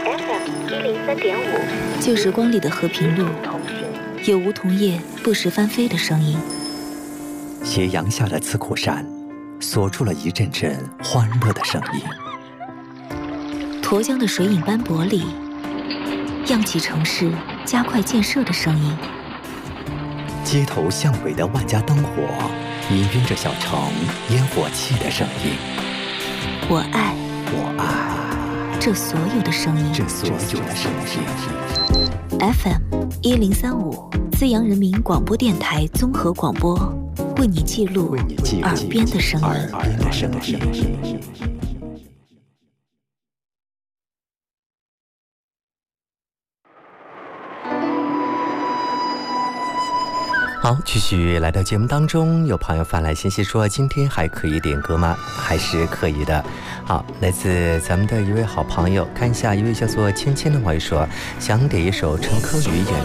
FM103.5， 旧时光里的和平路，有梧桐叶不时翻飞的声音。 斜阳下的刺库山，锁住了一阵阵欢乐的声音。 沱江的水影斑驳里，漾起城市加快建设的声音。 街头巷尾的万家灯火，氤氲着小城烟火气的声音。 我爱这所有的声音。FM1035，资阳人民广播电台综合广播，为你记录耳边的声音。 好，继续来到节目当中，有朋友发来信息说今天还可以点歌吗？还是可以的。好，来自咱们的一位好朋友，看一下，一位叫做芊芊的网友说，想点一首陈柯宇演